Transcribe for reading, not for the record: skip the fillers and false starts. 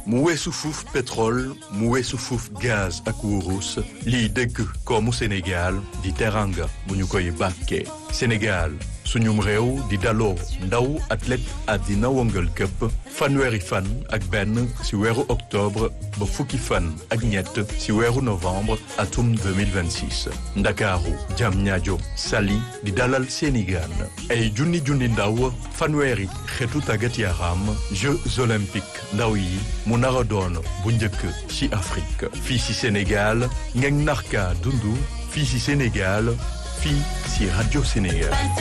mu weesu fuuf pétrole mu weesu fuuf gaz ak wurus lii dëgg koomu Sénégal di teranga bu ñu koy bàkkee Sénégal suñum réew di daloo ndaw athlète àddina wëngal këpp fanweeri fan ak benn ci weeru octobre ba fukki fan ak ñett ci weeru novembre atum 2026 ndakaaru Diamniadio Saly di dalal Sénégal ay junni ndaw fanweeri xeetu tàggat yaram Jeux olympiques ndaw yi mu nar a doon bu njëkk ci Afrique fii ci Sénégal ngeen narka dundu fii ci Sénégal fii ci Radio Sénégal